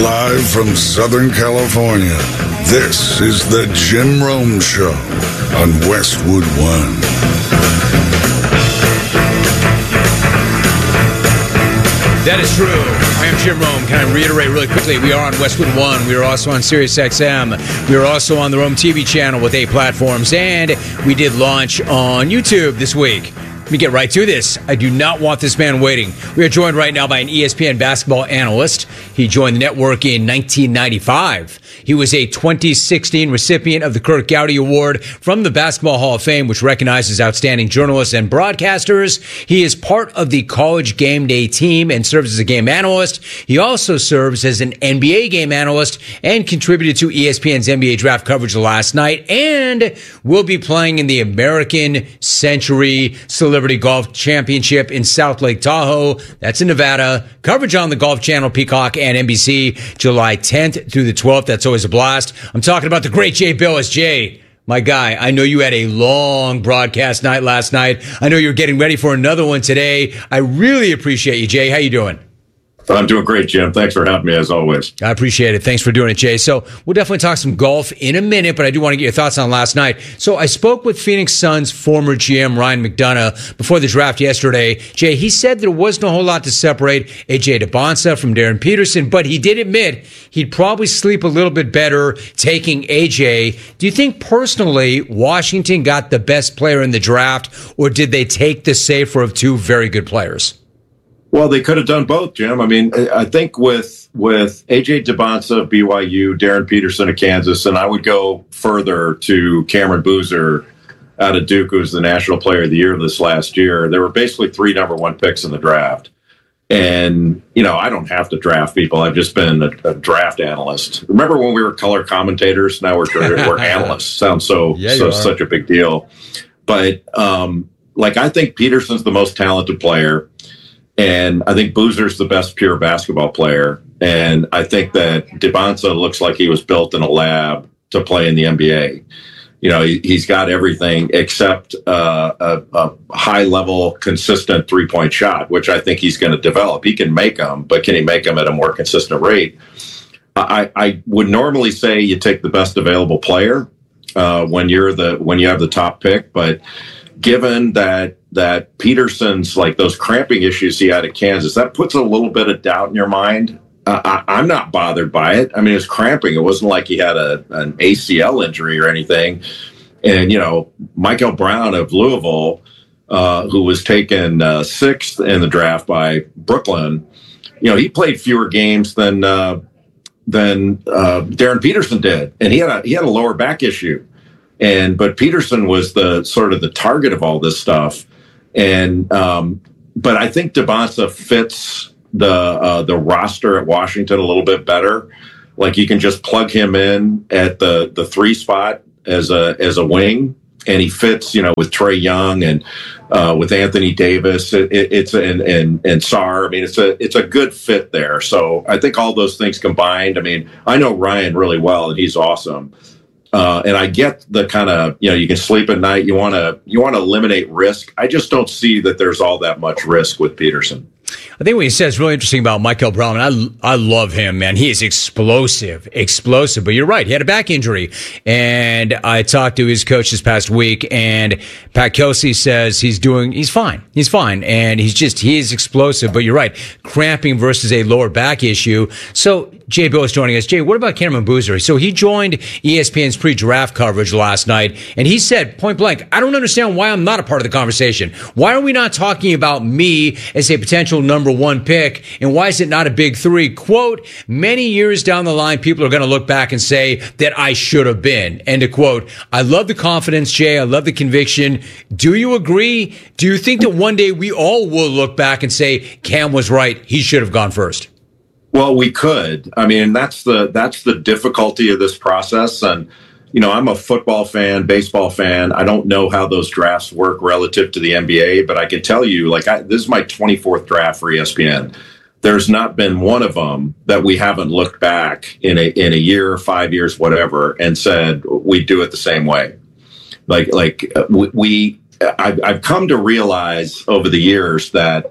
Live from Southern California, this is the Jim Rome Show on Westwood One. That is true. I am Jim Rome. Can I reiterate really quickly? We are on Westwood One. We are also on SiriusXM. We are also on the Rome TV channel with 8 platforms. And we did launch on YouTube this week. Let me get right to this. I do not want this man waiting. We are joined right now by an ESPN basketball analyst. He joined the network in 1995. He was a 2016 recipient of the Curt Gowdy Award from the Basketball Hall of Fame, which recognizes outstanding journalists and broadcasters. He is part of the College Game Day team and serves as a game analyst. He also serves as an NBA game analyst and contributed to ESPN's NBA draft coverage last night, and will be playing in the American Century Celebrity Golf Championship in South Lake Tahoe. That's in Nevada. Coverage on the Golf Channel, Peacock, and NBC July 10th through the 12th. That's always a blast. I'm talking about the great Jay Bilas. Jay, my guy, I know you had a long broadcast night last night. I know you're getting ready for another one today. I really appreciate you, Jay. How you doing? I'm doing great, Jim. Thanks for having me, as always. I appreciate it. Thanks for doing it, Jay. So we'll definitely talk some golf in a minute, but I do want to get your thoughts on last night. So I spoke with Phoenix Suns former GM Ryan McDonough before the draft yesterday. Jay, he said there wasn't a whole lot to separate A.J. Debonsa from Darren Peterson, but he did admit he'd probably sleep a little bit better taking A.J. Do you think personally Washington got the best player in the draft, or did they take the safer of two very good players? Well, they could have done both, Jim. I mean, I think with A.J. Debonsa of BYU, Darren Peterson of Kansas, and I would go further to Cameron Boozer out of Duke, who was the National Player of the Year this last year. There were basically 3 number 1 picks in the draft. And, you know, I don't have to draft people. I've just been a draft analyst. Remember when we were color commentators? Now we're analysts. Sounds such a big deal. But, I think Peterson's the most talented player. And I think Boozer's the best pure basketball player. And I think that Debonsa looks like he was built in a lab to play in the NBA. You know, he's got everything except a high-level, consistent three-point shot, which I think he's going to develop. He can make them, but can he make them at a more consistent rate? I would normally say you take the best available player when you have the top pick, but given that Peterson's like those cramping issues he had at Kansas, that puts a little bit of doubt in your mind. I'm not bothered by it. I mean, it was cramping. It wasn't like he had an ACL injury or anything. And, you know, Michael Brown of Louisville, who was taken 6th in the draft by Brooklyn, you know, he played fewer games than Darren Peterson did. And he had a lower back issue. But Peterson was the target of all this stuff. And but I think Debonsa fits the roster at Washington a little bit better. Like you can just plug him in at the 3 spot as a wing, and he fits, you know, with Trae Young and with Anthony Davis. And Sarr. I mean, it's a good fit there. So I think all those things combined. I mean, I know Ryan really well, and he's awesome. And I get the kind of, you know, you can sleep at night. You want to eliminate risk. I just don't see that there's all that much risk with Peterson. I think what he said is really interesting about Michael Brown. I love him, man. He is explosive. But you're right. He had a back injury. And I talked to his coach this past week, and Pat Kelsey says he's fine. He's fine. And he is explosive. But you're right. Cramping versus a lower back issue. So Jay Bilas joining us. Jay, what about Cameron Boozer? So he joined ESPN's pre-draft coverage last night, and he said, point blank, I don't understand why I'm not a part of the conversation. Why are we not talking about me as a potential number 1 pick, and why is it not a big 3? Quote, many years down the line, people are going to look back and say that I should have been. End of quote. I love the confidence, Jay. I love the conviction. Do you agree? Do you think that one day we all will look back and say Cam was right? He should have gone first. Well, we could. I mean, that's the difficulty of this process. And, you know, I'm a football fan, baseball fan. I don't know how those drafts work relative to the NBA, but I can tell you, this is my 24th draft for ESPN. There's not been one of them that we haven't looked back in a year, 5 years, whatever, and said we do it the same way. I've come to realize over the years that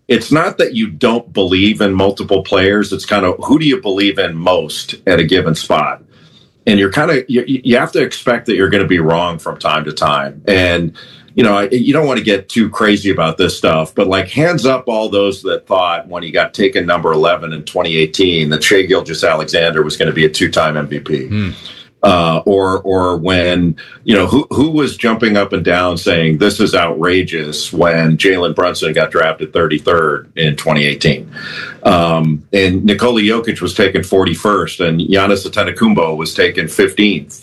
it's not that you don't believe in multiple players. It's kind of who do you believe in most at a given spot? And you're kind of, you have to expect that you're going to be wrong from time to time. And, you don't want to get too crazy about this stuff, but like hands up all those that thought when he got taken number 11 in 2018 that Shai Gilgeous-Alexander was going to be a 2-time MVP. Or when, who was jumping up and down saying this is outrageous when Jalen Brunson got drafted 33rd in 2018. And Nikola Jokic was taken 41st and Giannis Antetokounmpo was taken 15th.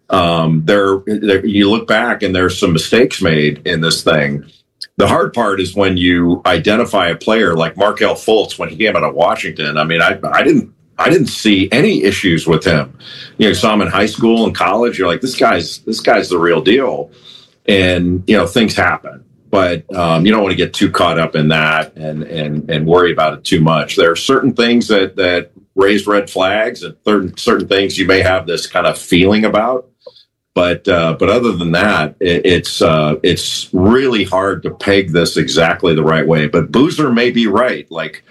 You look back and there's some mistakes made in this thing. The hard part is when you identify a player like Markelle Fultz when he came out of Washington. I mean, I didn't see any issues with him. You saw him in high school and college. You're like, this guy's the real deal. And, things happen. But you don't want to get too caught up in that and worry about it too much. There are certain things that raise red flags and certain things you may have this kind of feeling about. But other than that, it's really hard to peg this exactly the right way. But Boozer may be right. Like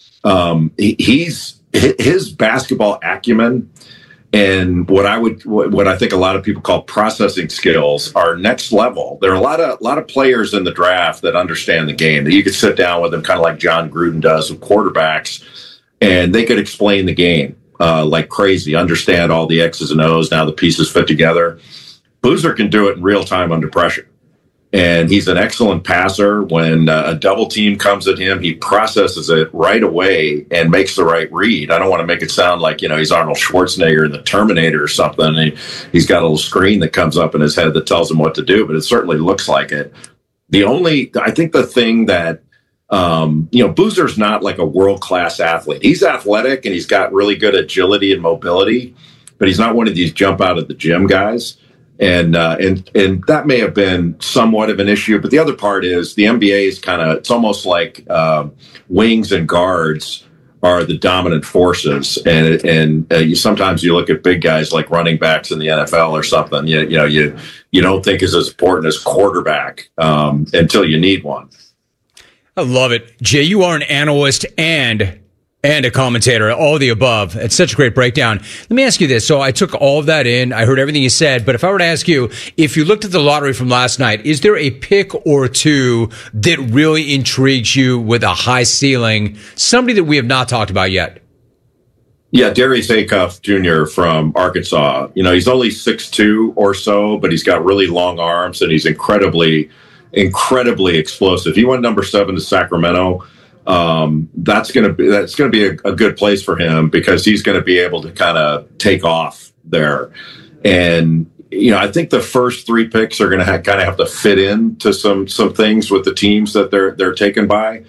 his basketball acumen and what I think a lot of people call processing skills are next level. There are a lot of players in the draft that understand the game that you could sit down with them, kind of like John Gruden does with quarterbacks, and they could explain the game like crazy, understand all the X's and O's, now the pieces fit together. Boozer can do it in real time under pressure. And he's an excellent passer. When a double team comes at him, he processes it right away and makes the right read. I don't want to make it sound like, he's Arnold Schwarzenegger in the Terminator or something. He's got a little screen that comes up in his head that tells him what to do, but it certainly looks like it. I think the thing that, Boozer's not like a world-class athlete. He's athletic and he's got really good agility and mobility, but he's not one of these jump out of the gym guys. And that may have been somewhat of an issue. But the other part is the NBA is it's almost like wings and guards are the dominant forces. And sometimes you look at big guys like running backs in the NFL or something, you don't think is as important as quarterback until you need one. I love it. Jay, you are an analyst and a commentator, all of the above. It's such a great breakdown. Let me ask you this. So I took all of that in. I heard everything you said. But if I were to ask you, if you looked at the lottery from last night, is there a pick or two that really intrigues you with a high ceiling? Somebody that we have not talked about yet. Yeah, Darius Acuff Jr. from Arkansas. He's only 6'2" or so, but he's got really long arms and he's incredibly explosive. He went number 7 to Sacramento. That's going to be a good place for him because he's going to be able to kind of take off there. And, I think the first 3 picks are going to kind of have to fit into some things with the teams that they're taken by.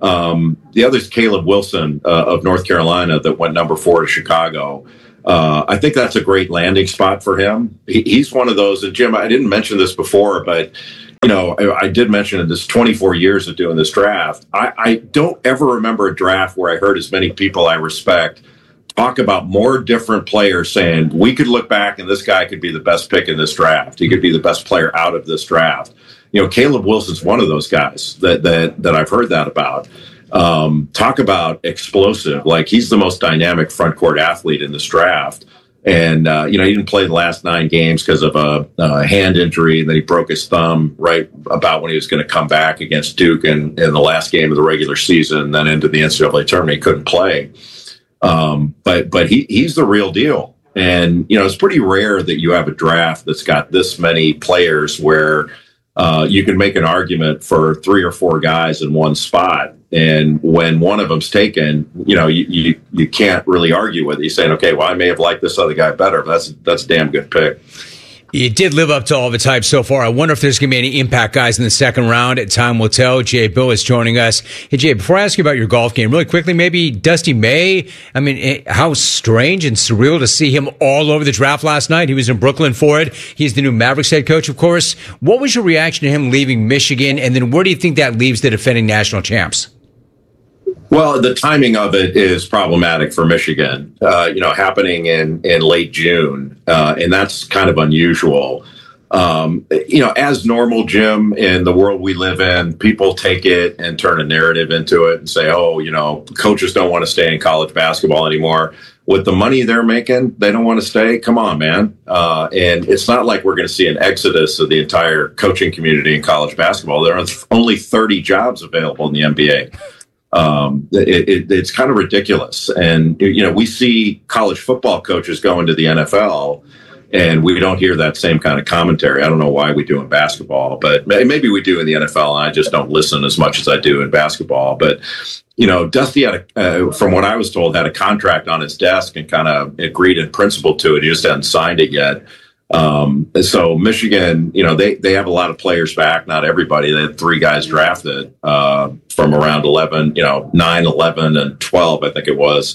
The other is Caleb Wilson of North Carolina that went number 4 to Chicago. I think that's a great landing spot for him. He's one of those, and Jim, I didn't mention this before, but I did mention in this 24 years of doing this draft, I don't ever remember a draft where I heard as many people I respect talk about more different players saying, we could look back and this guy could be the best pick in this draft. He could be the best player out of this draft. Caleb Wilson's one of those guys that I've heard that about. Talk about explosive. Like he's the most dynamic front court athlete in this draft. And, he didn't play the last 9 games because of a hand injury. And then he broke his thumb right about when he was going to come back against Duke in the last game of the regular season. And then into the NCAA tournament, he couldn't play. But he's the real deal. And, it's pretty rare that you have a draft that's got this many players where you can make an argument for 3 or 4 guys in one spot. And when one of them's taken, you can't really argue with it. You're saying, okay, well, I may have liked this other guy better, but that's a damn good pick. It did live up to all the hype so far. I wonder if there's going to be any impact guys in the second round. Time will tell. Jay Bill is joining us. Hey, Jay, before I ask you about your golf game, really quickly, maybe Dusty May. I mean, how strange and surreal to see him all over the draft last night. He was in Brooklyn for it. He's the new Mavericks head coach, of course. What was your reaction to him leaving Michigan? And then where do you think that leaves the defending national champs? Well, the timing of it is problematic for Michigan, happening in late June, and that's kind of unusual. As normal, Jim, in the world we live in, people take it and turn a narrative into it and say, coaches don't want to stay in college basketball anymore. With the money they're making, they don't want to stay. Come on, man. And it's not like we're going to see an exodus of the entire coaching community in college basketball. There are only 30 jobs available in the NBA. It's kind of ridiculous. And, we see college football coaches go into the NFL, and we don't hear that same kind of commentary. I don't know why we do in basketball, but maybe we do in the NFL, and I just don't listen as much as I do in basketball. But, Dusty from what I was told, had a contract on his desk and kind of agreed in principle to it. He just hadn't signed it yet. So Michigan, they have a lot of players back, not everybody. They had 3 guys drafted from around 11, 9, 11, and 12, I think it was.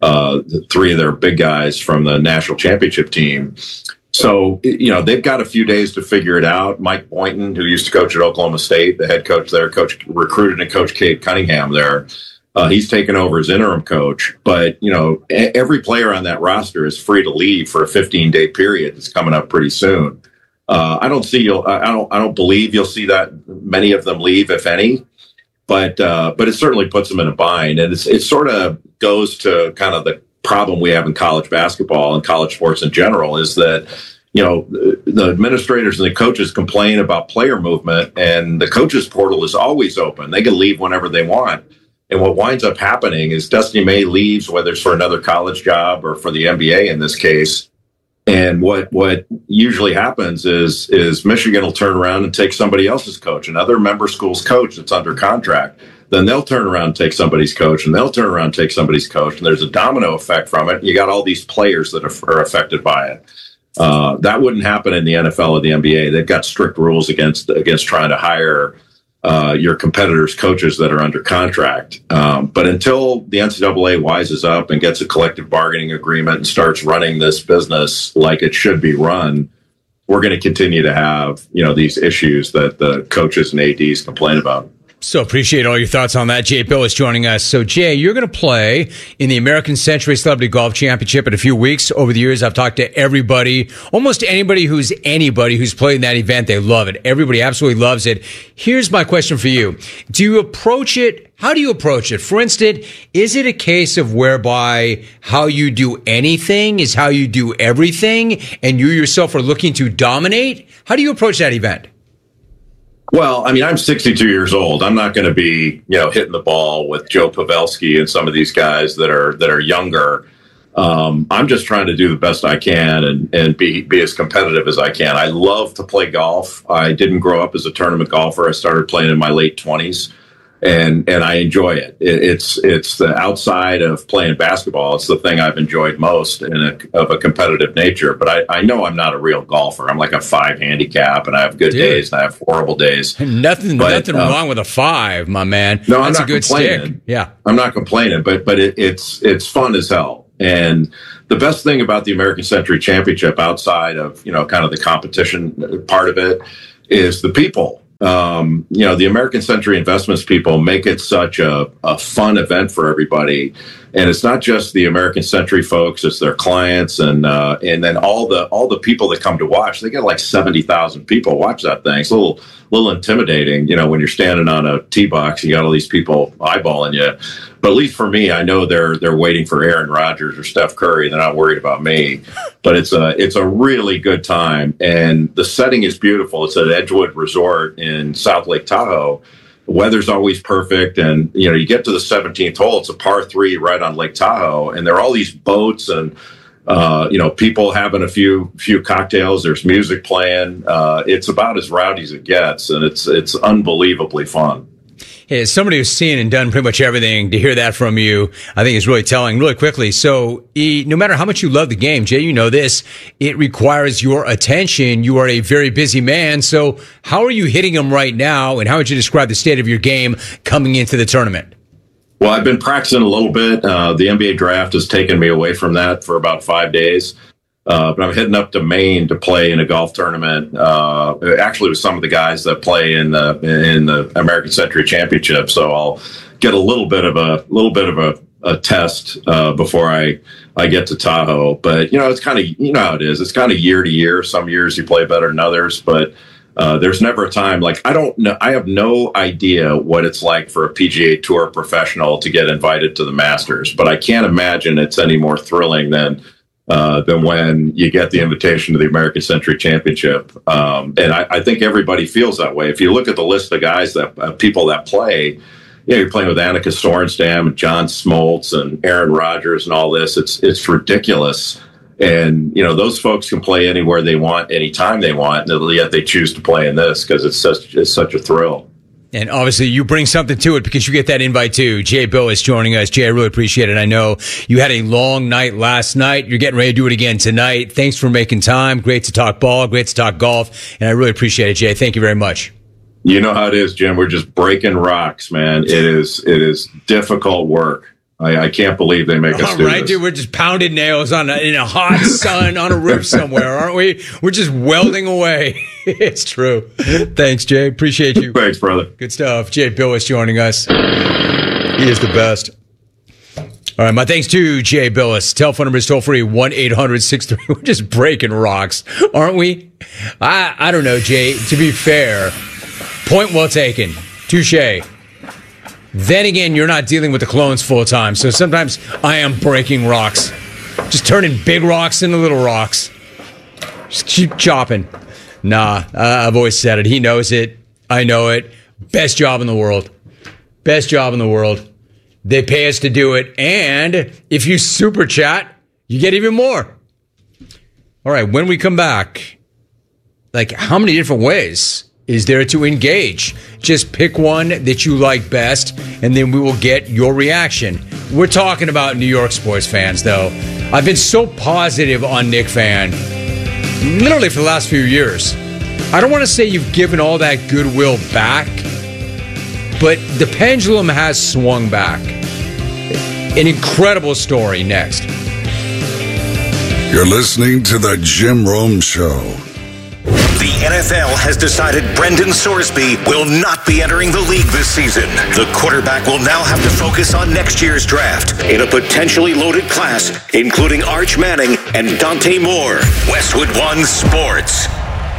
3 of their big guys from the national championship team. So, they've got a few days to figure it out. Mike Boynton, who used to coach at Oklahoma State, the head coach there, recruited and coached Cade Cunningham there. He's taken over as interim coach, but every player on that roster is free to leave for a 15-day period that's coming up pretty soon. I don't believe you'll see that many of them leave, if any. But it certainly puts them in a bind, and it sort of goes to kind of the problem we have in college basketball and college sports in general is that the administrators and the coaches complain about player movement, and the coaches portal is always open. They can leave whenever they want. And what winds up happening is Destiny May leaves, whether it's for another college job or for the NBA in this case. And what usually happens is Michigan will turn around and take somebody else's coach, another member school's coach that's under contract. Then they'll turn around and take somebody's coach, and they'll turn around and take somebody's coach. And there's a domino effect from it. You got all these players that are affected by it. That wouldn't happen in the NFL or the NBA. They've got strict rules against trying to hire your competitors' coaches that are under contract. But until the NCAA wises up and gets a collective bargaining agreement and starts running this business like it should be run, we're going to continue to have, these issues that the coaches and ADs complain about. So appreciate all your thoughts on that. Jay Bill is joining us. So Jay, you're going to play in the American Century Celebrity Golf Championship in a few weeks. Over the years, I've talked to everybody, almost anybody who's played in that event. They love it. Everybody absolutely loves it. Here's my question for you. How do you approach it? For instance, is it a case of whereby how you do anything is how you do everything, and you yourself are looking to dominate? How do you approach that event? Well, I'm 62 years old. I'm not going to be, hitting the ball with Joe Pavelski and some of these guys that are younger. I'm just trying to do the best I can and be as competitive as I can. I love to play golf. I didn't grow up as a tournament golfer. I started playing in my late 20s. And I enjoy it. It's the outside of playing basketball. It's the thing I've enjoyed most of a competitive nature. But I know I'm not a real golfer. I'm like a 5 handicap, and I have good days and I have horrible days. Nothing wrong with a 5, my man. No, that's I'm not a good complaining. stick. Yeah, I'm not complaining, but it's fun as hell. And the best thing about the American Century Championship, outside of kind of the competition part of it, is the people. The American Century Investments people make it such a fun event for everybody. And it's not just the American Century folks, it's their clients and then all the people that come to watch. They get like 70,000 people watch that thing. It's a little intimidating, when you're standing on a tee box, you got all these people eyeballing you. But at least for me, I know they're waiting for Aaron Rodgers or Steph Curry. They're not worried about me. But it's a really good time, and the setting is beautiful. It's at Edgewood Resort in South Lake Tahoe. The weather's always perfect, and you get to the 17th hole. It's a par 3 right on Lake Tahoe, and there are all these boats and people having a few cocktails. There's music playing. It's about as rowdy as it gets, and it's unbelievably fun. Hey, as somebody who's seen and done pretty much everything, to hear that from you, I think is really telling. Really quickly, so no matter how much you love the game, Jay, you know this, it requires your attention. You are a very busy man. So how are you hitting them right now, and how would you describe the state of your game coming into the tournament? Well, I've been practicing a little bit. The NBA draft has taken me away from that for about 5 days. But I'm heading up to Maine to play in a golf tournament. Actually, with some of the guys that play in the American Century Championship. So I'll get a little bit of a test before I I get to Tahoe. But, it's kind of, how it is. It's kind of year to year. Some years you play better than others, but there's never a time like I don't know. I have no idea what it's like for a PGA Tour professional to get invited to the Masters, but I can't imagine it's any more thrilling than when you get the invitation to the American Century Championship. And I think everybody feels that way. If you look at the list of guys people that play, you're playing with Annika Sorenstam and John Smoltz and Aaron Rodgers and all this. It's ridiculous. And, those folks can play anywhere they want, anytime they want, and yet they choose to play in this because it's such a thrill. And obviously you bring something to it because you get that invite too. Jay Billis joining us. Jay, I really appreciate it. I know you had a long night last night. You're getting ready to do it again tonight. Thanks for making time. Great to talk ball. Great to talk golf. And I really appreciate it, Jay. Thank you very much. You know how it is, Jim. We're just breaking rocks, man. It is difficult work. I can't believe they make us do right, this. Dude, we're just pounding nails in a hot sun on a roof somewhere, aren't we? We're just welding away. It's true. Thanks, Jay. Appreciate you. Thanks, brother. Good stuff. Jay Billis joining us. He is the best. All right, my thanks to Jay Billis. Telephone number is toll-free, 1-800-63. We're just breaking rocks, aren't we? I don't know, Jay. To be fair, point well taken. Touche. Then again, you're not dealing with the clones full time, so sometimes I am breaking rocks. Just turning big rocks into little rocks. Just keep chopping. Nah, I've always said it. He knows it. I know it. Best job in the world. Best job in the world. They pay us to do it, and if you super chat, you get even more. All right, when we come back, how many different ways is there to engage? Just pick one that you like best, and then we will get your reaction. We're talking about New York sports fans, though. I've been so positive on Knick fan, literally for the last few years. I don't want to say you've given all that goodwill back, but the pendulum has swung back. An incredible story next. You're listening to The Jim Rome Show. The NFL has decided Brendan Sorsby will not be entering the league this season. The quarterback will now have to focus on next year's draft in a potentially loaded class, including Arch Manning and Dante Moore. Westwood One Sports.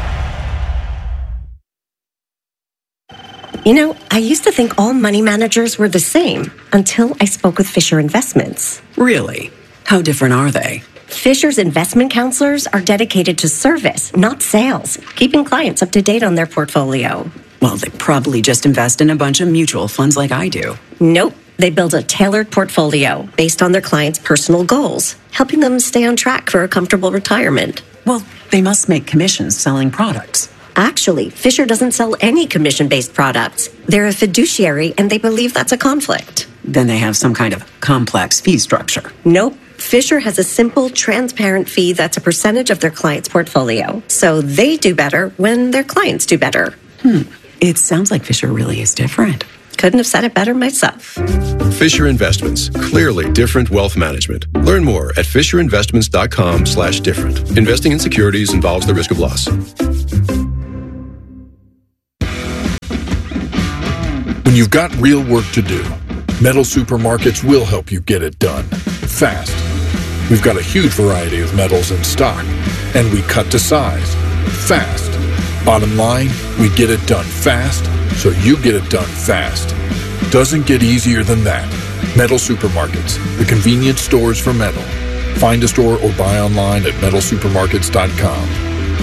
I used to think all money managers were the same until I spoke with Fisher Investments. Really? How different are they? Fisher's investment counselors are dedicated to service, not sales, keeping clients up to date on their portfolio. Well, they probably just invest in a bunch of mutual funds like I do. Nope. They build a tailored portfolio based on their clients' personal goals, helping them stay on track for a comfortable retirement. Well, they must make commissions selling products. Actually, Fisher doesn't sell any commission-based products. They're a fiduciary, and they believe that's a conflict. Then they have some kind of complex fee structure. Nope. Fisher has a simple, transparent fee that's a percentage of their client's portfolio. So they do better when their clients do better. It sounds like Fisher really is different. Couldn't have said it better myself. Fisher Investments. Clearly different wealth management. Learn more at FisherInvestments.com/different. Investing in securities involves the risk of loss. When you've got real work to do, Metal Supermarkets will help you get it done fast. We've got a huge variety of metals in stock, and we cut to size fast. Bottom line, we get it done fast, so you get it done fast. Doesn't get easier than that. Metal Supermarkets, the convenience stores for metal. Find a store or buy online at metalsupermarkets.com.